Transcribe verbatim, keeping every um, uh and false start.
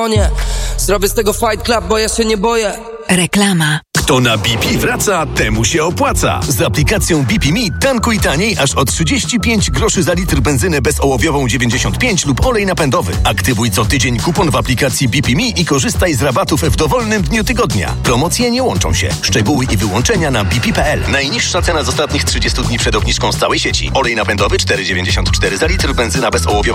O nie, zrobię z tego Fight Club, bo ja się nie boję. Reklama. Kto na B P wraca, temu się opłaca. Z aplikacją B P Me tankuj taniej aż o trzydzieści pięć groszy za litr benzynę bezołowiową dziewięćdziesiąt pięć lub olej napędowy. Aktywuj co tydzień kupon w aplikacji B P Me i korzystaj z rabatów w dowolnym dniu tygodnia. Promocje nie łączą się. Szczegóły i wyłączenia na b p kropka p l. Najniższa cena z ostatnich trzydziestu dni przed obniżką z całej sieci. Olej napędowy cztery dziewięćdziesiąt cztery za litr, benzyna bezołowiowa